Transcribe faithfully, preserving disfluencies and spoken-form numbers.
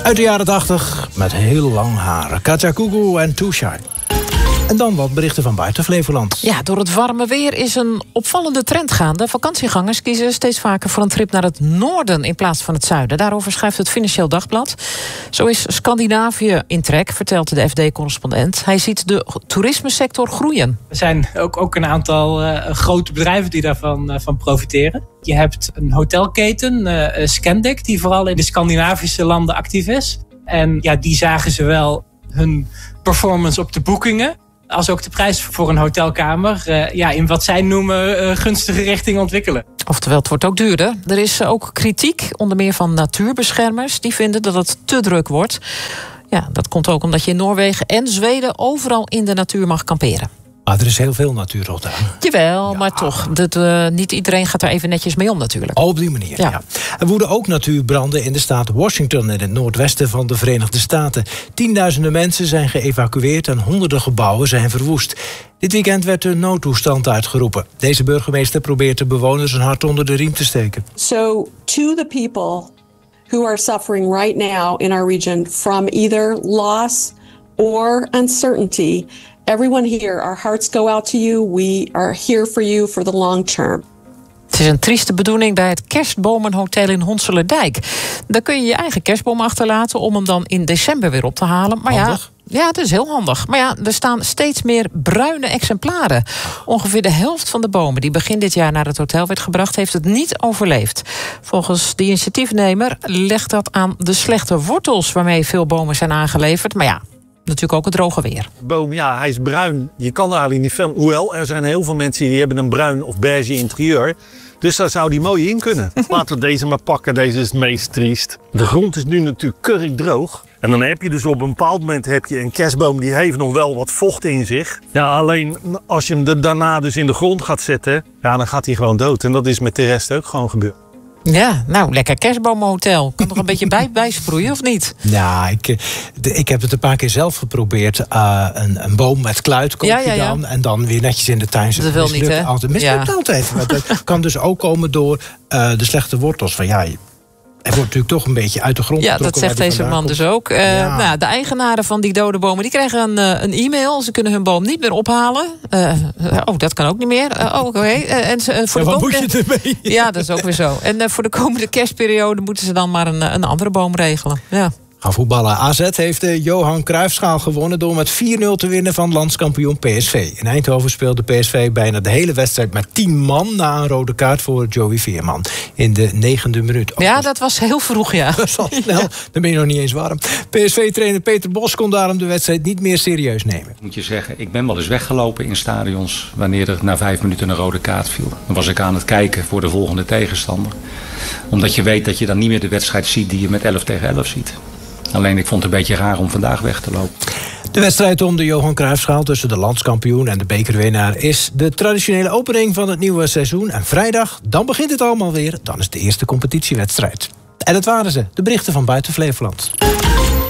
Uit de jaren tachtig met heel lang haar. Katja Kugu en Too Shy. En dan wat berichten van buiten Flevoland. Ja, door het warme weer is een opvallende trend gaande. Vakantiegangers kiezen steeds vaker voor een trip naar het noorden in plaats van het zuiden. Daarover schrijft het Financieel Dagblad. Zo is Scandinavië in trek, vertelt de F D-correspondent. Hij ziet de toerismesector groeien. Er zijn ook, ook een aantal uh, grote bedrijven die daarvan uh, van profiteren. Je hebt een hotelketen, uh, Scandic, die vooral in de Scandinavische landen actief is. En ja, die zagen zowel hun performance op de boekingen als ook de prijs voor een hotelkamer uh, ja, in wat zij noemen uh, gunstige richting ontwikkelen. Oftewel, het wordt ook duurder. Er is ook kritiek, onder meer van natuurbeschermers. Die vinden dat het te druk wordt. Ja, dat komt ook omdat je in Noorwegen en Zweden overal in de natuur mag kamperen. Maar er is heel veel natuur, Rotterdam. Jawel, ja. maar toch. Dat, uh, niet iedereen gaat er even netjes mee om natuurlijk. Oh, op die manier, ja. ja. Er woeden ook natuurbranden in de staat Washington in het noordwesten van de Verenigde Staten. Tienduizenden mensen zijn geëvacueerd en honderden gebouwen zijn verwoest. Dit weekend werd de noodtoestand uitgeroepen. Deze burgemeester probeert de bewoners een hart onder de riem te steken. So to the people who are suffering right now in our region from either loss or uncertainty, everyone here, our hearts go out to you. We are here for you for the long term. Het is een trieste bedoeling bij het Kerstbomenhotel in Honselerdijk. Daar kun je je eigen kerstboom achterlaten om hem dan in december weer op te halen. Maar handig. ja, ja, dat is heel handig. Maar ja, er staan steeds meer bruine exemplaren. Ongeveer de helft van de bomen die begin dit jaar naar het hotel werd gebracht, heeft het niet overleefd. Volgens de initiatiefnemer legt dat aan de slechte wortels waarmee veel bomen zijn aangeleverd. Maar ja, natuurlijk ook het droge weer. De boom, ja, hij is bruin. Je kan er eigenlijk niet filmen. Hoewel, er zijn heel veel mensen die hebben een bruin of beige interieur. Dus daar zou die mooi in kunnen. Laten we deze maar pakken. Deze is het meest triest. De grond is nu natuurlijk kurk droog. En dan heb je dus op een bepaald moment heb je een kerstboom die heeft nog wel wat vocht in zich. Ja, alleen als je hem er daarna dus in de grond gaat zetten, ja, dan gaat hij gewoon dood. En dat is met de rest ook gewoon gebeurd. Ja, nou, lekker kerstbomenhotel. Kan er een beetje bij bijsproeien, of niet? Ja, ik, de, ik heb het een paar keer zelf geprobeerd. Uh, een, een boom met kluit koop ja, je ja, ja. dan. En dan weer netjes in de tuin zetten. Dat wil niet, hè? Altijd, mislukt Ja. altijd. Maar dat kan dus ook komen door uh, de slechte wortels. Van ja, hij wordt natuurlijk toch een beetje uit de grond Ja, getrokken. dat zegt deze man komt. dus ook. Uh, Ja. nou, de eigenaren van die dode bomen die krijgen een, uh, een e-mail. Ze kunnen hun boom niet meer ophalen. Uh, oh, dat kan ook niet meer. Uh, oh, oké. Okay. Uh, en uh, voor Ja, de wat komende... moet je ermee? Ja, dat is ook weer zo. En uh, voor de komende kerstperiode moeten ze dan maar een, een andere boom regelen. Ja. Gaan voetballen. A Z heeft de Johan Cruijffschaal gewonnen door met vier nul te winnen van landskampioen P S V. In Eindhoven speelde P S V bijna de hele wedstrijd met tien man na een rode kaart voor Joey Veerman in de negende minuut. Ja, dat was heel vroeg, ja. Dat is al snel, dan ben je nog niet eens warm. P S V-trainer Peter Bos kon daarom de wedstrijd niet meer serieus nemen. Moet je zeggen, ik ben wel eens weggelopen in stadions wanneer er na vijf minuten een rode kaart viel. Dan was ik aan het kijken voor de volgende tegenstander. Omdat je weet dat je dan niet meer de wedstrijd ziet die je met elf tegen elf ziet. Alleen ik vond het een beetje raar om vandaag weg te lopen. De wedstrijd om de Johan Cruijffschaal tussen de landskampioen en de bekerwinnaar is de traditionele opening van het nieuwe seizoen. En vrijdag, dan begint het allemaal weer. Dan is de eerste competitiewedstrijd. En dat waren ze, de berichten van buiten Flevoland.